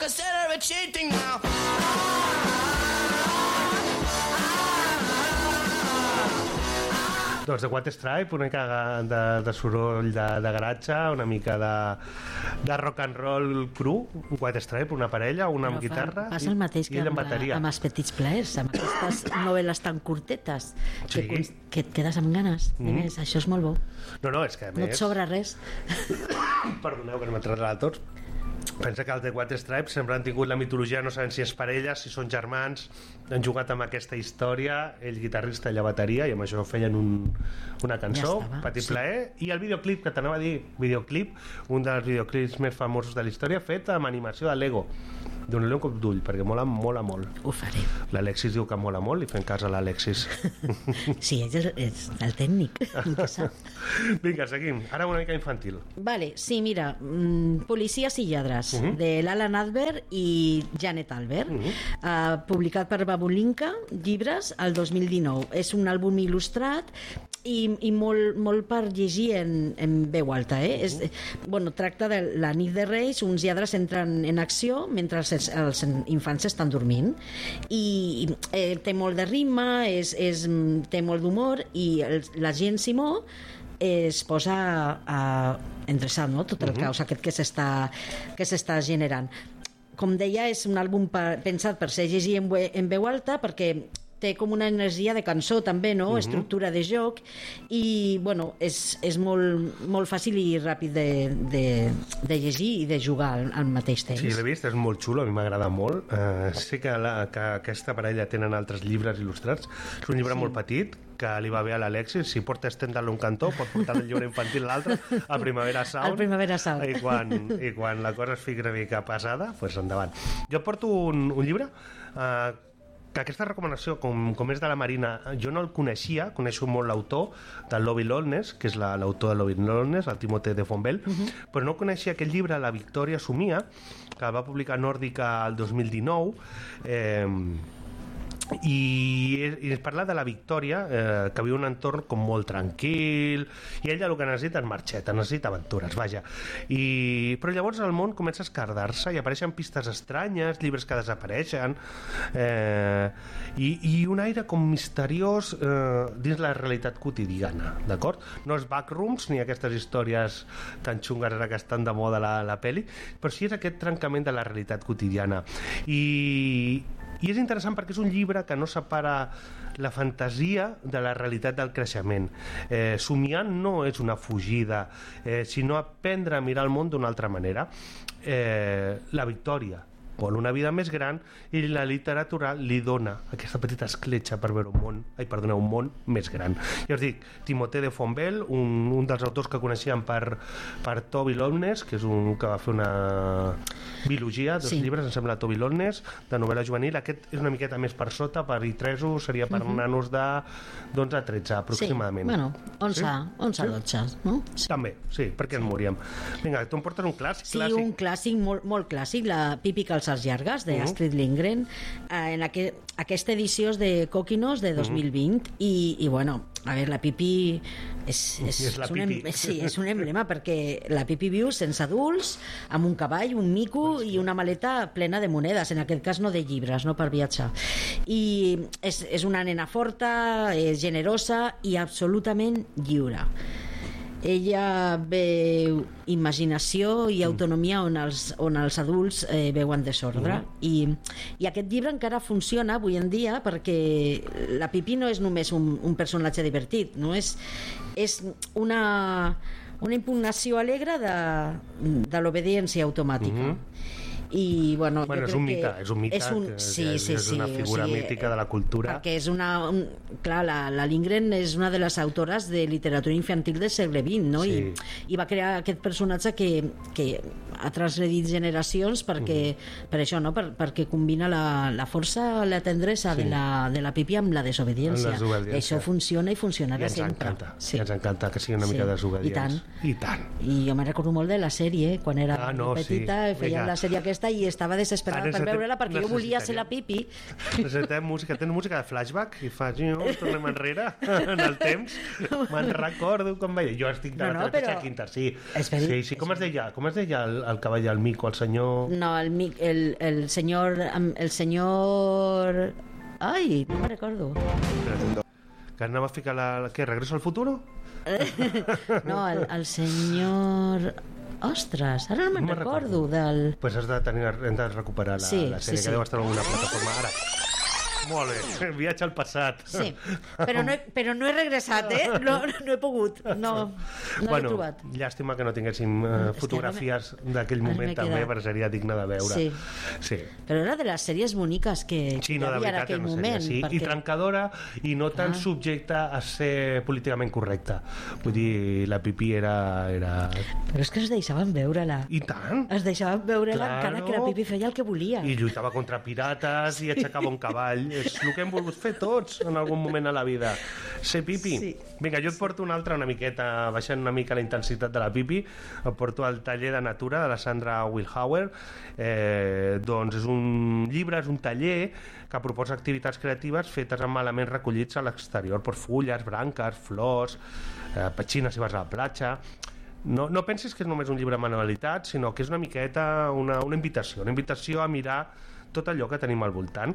consider it cheating now. Doncs de White Stripe, una mica de soroll de garatge, una mica de rock and roll cru. White Stripe, una parella, una amb guitarra passa el mateix que amb els petits plaers, amb aquestes novel·les tan curtetes que et quedes amb ganes de més. Això és molt bo. No, és que a més... No et sobra res. Perdoneu que no m'he trasllat a tots. Pensa que els de White Stripes sempre han tingut la mitologia, no saben si és parella, si són germans, han jugat amb aquesta història, ell guitarrista, ella bateria, i amb això feien una cançó, Petit Plaer, i el videoclip, que t'anava a dir, videoclip, un dels videoclips més famosos de la història, fet amb animació de Lego. Dóna-li un cop d'ull, perquè mola molt. Ho faré. L'Alexis diu que mola molt, i fem cas a l'Alexis. Sí, ell és el tècnic. Vinga, seguim. Ara una mica infantil. Vale, sí, mira, Policies i lladres, de l'Alan Adler i Janet Albert, publicat per Babulinka, llibres, el 2019. És un àlbum il·lustrat i molt per llegir en veu alta, tracta de la nit de Reis, uns lladres entren en acció mentre els infants estan dormint i té molt de ritme, té molt d'humor, i la gent Simó es posa a endreçar, no? Tot el caos aquest que s'està generant. Com deia, és un àlbum pensat per ser llegit en veu alta, perquè té com una energia de cançó també, no? Estructura de joc, i bueno, és molt fàcil i ràpid de llegir i de jugar al mateix temps. Sí, l'he vist, és molt xulo, a mi m'agrada molt. Sé que aquesta parella tenen altres llibres il·lustrats. És un llibre molt petit, que li va bé a l'Alexis. Si porta estendre-lo un cantó, pot portar el llibre infantil a l'altre, al Primavera Sound. Al Primavera Sound. I quan la cosa es fica una mica pesada, doncs endavant. Jo porto un llibre que aquesta recomanació, com és de la Marina, jo no el coneixia, coneixo molt l'autor del Love and Loneliness, que és l'autor de Love and Loneliness, el Timothée de Fonbelle, però no coneixia aquest llibre, La Victòria Somia, que va publicar Nòrdica el 2019, i es parla de la Victòria, que viu un entorn com molt tranquil, i ella el que necessita és marxeta, necessita aventures, vaja. Però llavors el món comença a escardar-se i apareixen pistes estranyes, llibres que desapareixen, i un aire com misteriós dins la realitat quotidiana, d'acord? No és backrooms ni aquestes històries tan xungues ara que estan de moda la pel·li, però sí és aquest trencament de la realitat quotidiana. I és interessant perquè és un llibre que no separa la fantasia de la realitat del creixement. Somiar no és una fugida, sinó aprendre a mirar el món d'una altra manera. La Victòria vol una vida més gran i la literatura li dona aquesta petita escletxa per veure un món més gran. Ja us dic, Timothée de Fonbelle, un dels autors que coneixíem per Toby Loveless, que és un que va fer una biologia, dos llibres, em sembla, Toby Loveless, de novel·la juvenil. Aquest és una miqueta més per sota, per I3, seria per nanos de 11 a 13 aproximadament. Sí, bueno, 11 a 12, no? Sí. També, sí, perquè ens moríem. Vinga, tu em portes un clàssic? Sí, un clàssic, molt clàssic, la Pipi Calçats Llargues, d'Astrid Lindgren, en aquesta edició és de Coquinos de 2020, i bueno, a veure, la Pipi és un emblema, perquè la Pipi viu sense adults, amb un cavall, un mico i una maleta plena de monedes, en aquest cas no de llibres, no per viatjar, i és una nena forta, generosa i absolutament lliure. Ella veu imaginació i autonomia on els adults veuen desordre, i aquest llibre encara funciona avui en dia, perquè la Pipi no és només un personatge divertit, no? És una impugnació alegre de l'obediència automàtica. I bueno, és un mite, és una figura mítica de la cultura, perquè és clar, la Lindgren és una de les autores de literatura infantil del segle XX, no? I va crear aquest personatge que ha transgredit generacions per això, no? Perquè combina la força, la tendresa de la Pipi amb la desobediència. Això funciona i funcionarà sempre. I ens encanta que sigui una mica desobedients. I tant. I jo me'n recordo molt de la sèrie, quan era petita, feia la sèrie aquesta i estava desesperada per veure-la, perquè jo volia ser la Pipi. Necessitem música, tens música de flashback i tornem enrere en el temps. Me'n recordo com veia, jo estic de la quinta, sí, com es deia el cavall del mico, el senyor... No, el senyor... El senyor... Ai, no me'n recordo. Que anava a ficar què, Regreso al futuro? No, el senyor... Ostres, ara no me'n recordo del... Pues hem de recuperar la sèrie, que deu estar en alguna plataforma ara. Molt bé, viatge al passat. Sí, però no he regressat, no he pogut, no l'he trobat. Llàstima que no tinguéssim fotografies d'aquell moment també, perquè seria digne de veure. Sí. Però era de les sèries boniques que hi havia en aquell moment. Sí, i trencadora i no tan subjecta a ser políticament correcta. Vull dir, la Pipí era... Però és que es deixaven veure-la. I tant! Es deixaven veure-la encara que la Pipí feia el que volia. I lluitava contra pirates i aixecava un cavall. És el que hem volgut fer tots en algun moment a la vida. Ser Pipi. Sí. Vinga, jo et porto una altra una miqueta, baixant una mica la intensitat de la Pipi. Et porto al taller de natura de la Sandra Wilhauer. Doncs és un llibre, és un taller que proposa activitats creatives fetes amb elements recollits a l'exterior, per fulles, branques, flors, petxines si vas a la platja. No pensis que és només un llibre de manualitats, sinó que és una miqueta una invitació a mirar tot allò que tenim al voltant.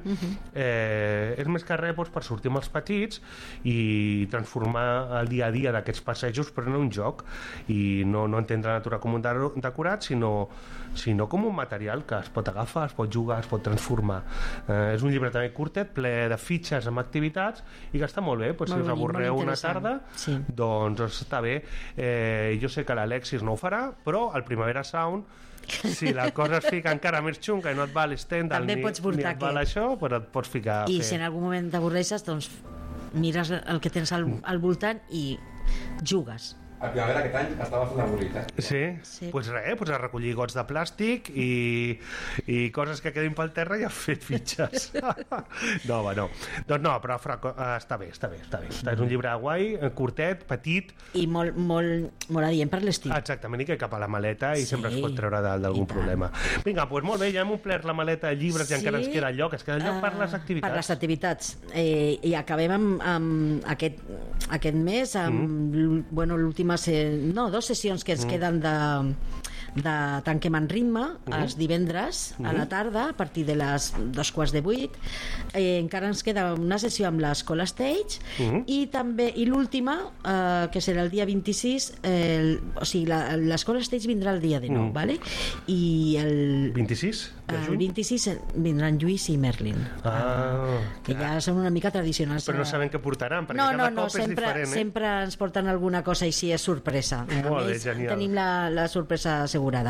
És més que res per sortir amb els petits i transformar el dia a dia d'aquests passejos però en un joc i no entendre la natura com un decorat sinó com un material que es pot agafar, es pot jugar, es pot transformar. És un llibre també curtet, ple de fitxes amb activitats i que està molt bé, si us avorreu una tarda doncs està bé. Jo sé que l'Alexis no ho farà, però al Primavera Sound si la cosa es fica encara més xunga i no et val l'estendal ni et val això, però et pots ficar a fer. I si en algun moment t'avorreixes, doncs mires el que tens al voltant i jugues. A Primavera aquest any estava fent avorrit, Sí? Doncs res, a recollir gots de plàstic i coses que quedin pel terra i a fer fitxes. No, doncs no, però està bé. És un llibre guai, curtet, petit. I molt adient per l'estiu. Exactament, i que cap a la maleta i sempre es pot treure d'algun problema. Vinga, doncs molt bé, ja hem omplert la maleta de llibres i encara ens queda lloc. Es queda lloc per les activitats. Per les activitats. I acabem amb aquest mes, amb l'últim dues sessions que ens queden de Tanquem en ritme els divendres a la tarda a partir de les 7:45. Encara ens queda una sessió amb l'Escola Stage i l'última que serà el dia 26, o sigui l'Escola Stage vindrà el dia 19, ¿vale? I el 26 el 26 vindran Lluís i Merlin, que ja són una mica tradicionals, però no sabem què portaran perquè cada cop és diferent. Sempre ens porten alguna cosa així, és sorpresa. Molt bé, genial. Tenim la sorpresa assegurada.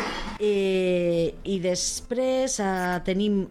I després tenim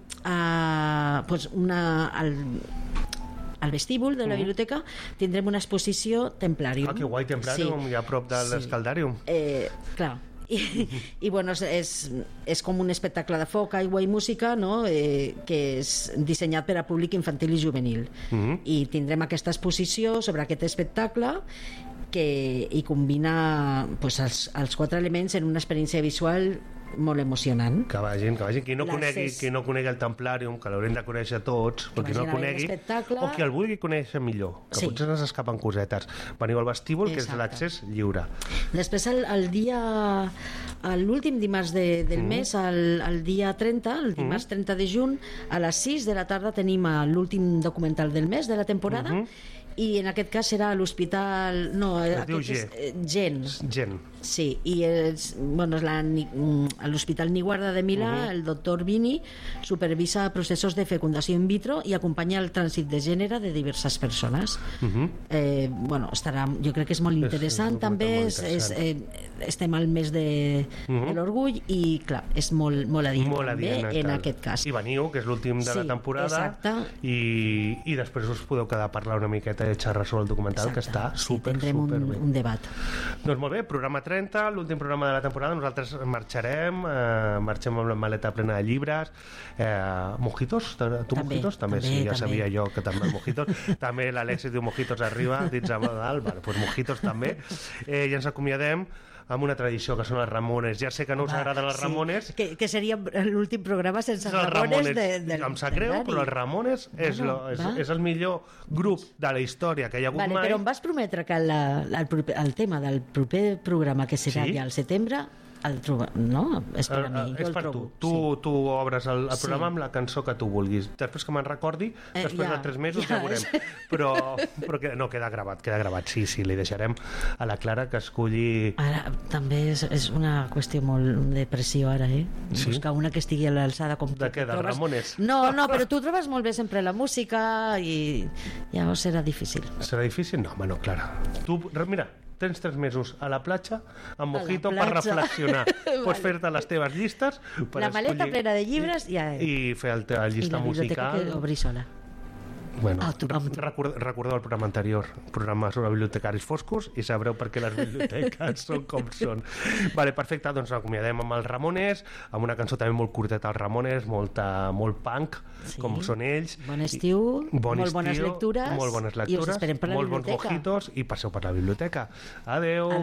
al vestíbul de la biblioteca tindrem una exposició Templarium. Que guai, Templarium, ja a prop de l'Escaldarium. Clar. I bueno, és com un espectacle de foc, aigua i música, no? Que és dissenyat per a públic infantil i juvenil. I tindrem aquesta exposició sobre aquest espectacle i combina els 4 elements en una experiència visual molt emocionant. Que vagin. Qui no conegui el Templarium, que l'haurem de conèixer tots, però qui no el conegui, o qui el vulgui conèixer millor, que potser ens escapen cosetes. Veniu al vestíbul, que és l'accés lliure. Després, l'últim dimarts del mes, el dia 30, el dimarts 30 de juny, a les 6 de la tarda tenim l'últim documental del mes de la temporada, i en aquest cas serà a l'hospital... No, es diu Gen. Sí, i és a l'Hospital Niguarda de Milà, el doctor Vini supervisa processos de fecundació in vitro i acompanya el trànsit de gènere de diverses persones. Jo crec que és molt interessant, també. Estem al mes de l'orgull i, clar, és molt adient també en aquest cas. I veniu, que és l'últim de la temporada, i després us podeu quedar a parlar una miqueta i xerrar sobre el documental, que està super bé. Tindrem un debat. Doncs molt bé, programa 30, l'últim programa de la temporada. Nosaltres marxem amb la maleta plena de llibres. Mojitos? Tu mojitos? També, sí, ja sabia jo que també mojitos. També l'Alexis diu mojitos arriba, dins a dalt, doncs mojitos també. I ens acomiadem amb una tradició que són els Ramones. Ja sé que no us agraden els Ramones. Que seria l'últim programa sense els Ramones. Em sap greu, però els Ramones és el millor grup de la història que hi ha hagut mai. Però em vas prometre que el tema del proper programa, que serà ja al setembre, no? És per a mi, jo és el per trobo. tu obres el programa amb la cançó que tu vulguis. Després que me'n recordi, després de 3 mesos ja veurem. Però queda gravat. Sí, li deixarem a la Clara que escolli... Ara, també és una qüestió molt de pressió ara, Sí? Buscar una que estigui a l'alçada com tu. De què, dels Ramones? No, però tu trobes molt bé sempre la música i llavors serà difícil. Serà difícil? No, home, no, Clara. Tu, mira, tens 3 mesos a la platja amb mojito per reflexionar. Pots fer-te les teves llistes per la maleta plena de llibres i fer la llista musical. I la biblioteca que obri sola. Bueno, recordeu el programa anterior, programa sobre bibliotecaris foscos, i sabreu per què les biblioteques són com són. Vale, perfecte, doncs acomiadem amb els Ramones, amb una cançó també molt curteta als Ramones, molt punk, com són ells. Bon estiu, molt bones lectures, i us esperem per la biblioteca. Molt bons mojitos, i passeu per la biblioteca. Adeu!